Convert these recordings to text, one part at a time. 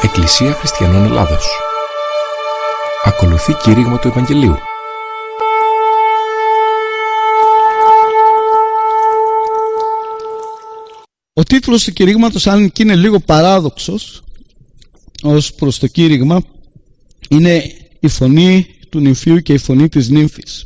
Εκκλησία Χριστιανών Ελλάδος. Ακολουθεί κήρυγμα του Ευαγγελίου. Ο τίτλος του κηρύγματος, αν και είναι λίγο παράδοξος ως προς το κήρυγμα, είναι η φωνή του νυμφίου και η φωνή της νύμφης.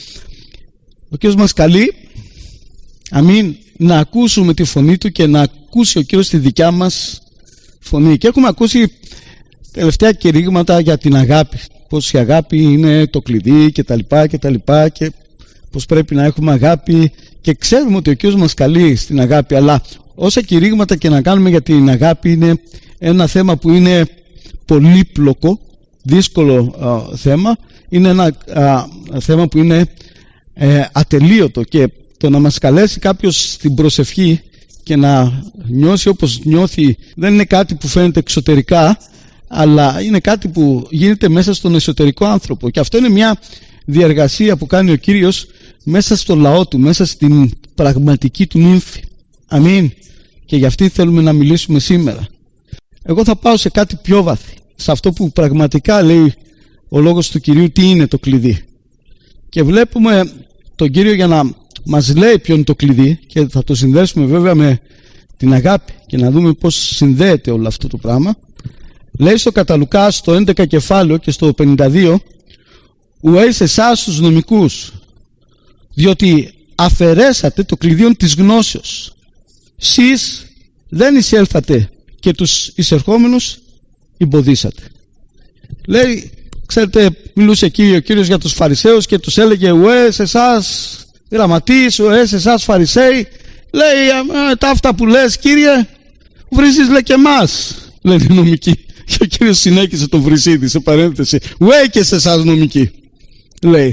Ο Κύριος μας καλεί, αμήν, να ακούσουμε τη φωνή του και να ακούσει ο Κύριος τη δικιά μας φωνή. Και έχουμε ακούσει τελευταία κηρύγματα για την αγάπη, πως η αγάπη είναι το κλειδί και τα λοιπά και πως πρέπει να έχουμε αγάπη, και ξέρουμε ότι ο Κύριος μας καλεί στην αγάπη, αλλά όσα κηρύγματα και να κάνουμε για την αγάπη, είναι ένα θέμα που είναι πολύπλοκο, δύσκολο θέμα, είναι ένα θέμα που είναι ατελείωτο, και το να μας καλέσει κάποιος στην προσευχή και να νιώσει όπως νιώθει δεν είναι κάτι που φαίνεται εξωτερικά, αλλά είναι κάτι που γίνεται μέσα στον εσωτερικό άνθρωπο, και αυτό είναι μια διεργασία που κάνει ο Κύριος μέσα στο λαό του, μέσα στην πραγματική του νύμφη. Αμήν. Και γι' αυτή θέλουμε να μιλήσουμε σήμερα. Εγώ θα πάω σε κάτι πιο βαθύ, σε αυτό που πραγματικά λέει ο λόγος του Κυρίου, τι είναι το κλειδί. Και βλέπουμε τον Κύριο για να μας λέει ποιο είναι το κλειδί, και θα το συνδέσουμε βέβαια με την αγάπη και να δούμε πώς συνδέεται όλο αυτό το πράγμα. Λέει στο κατά Λουκά, στο 11 κεφάλαιο και στο 52, ουέις εσάς τους νομικούς, διότι αφαιρέσατε το κλειδίον της γνώσεως, σεις δεν εισέλθατε και τους εισερχόμενους εμποδίσατε. Λέει, ξέρετε, μιλούσε εκεί ο Κύριος για τους Φαρισαίους και τους έλεγε, ουές εσάς γραμματείς, ουές εσάς Φαρισαίοι, λέει, τα αυτά που λες Κύριε, βρίζεις λέει και εμάς, λένε οι νομικοί. Και ο Κύριος συνέχισε το βρυσίδι σε παρένθεση, ουέ και σε εσάς νομικοί, λέει,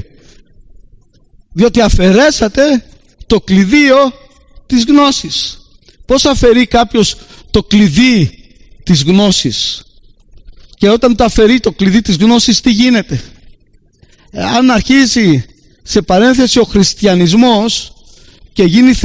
διότι αφαιρέσατε το κλειδίο της γνώσης. Πώς αφαιρεί κάποιος το κλειδί της γνώσης? Και όταν το αφαιρεί το κλειδί της γνώσης, τι γίνεται? Αν αρχίσει σε παρένθεση ο χριστιανισμός και γίνει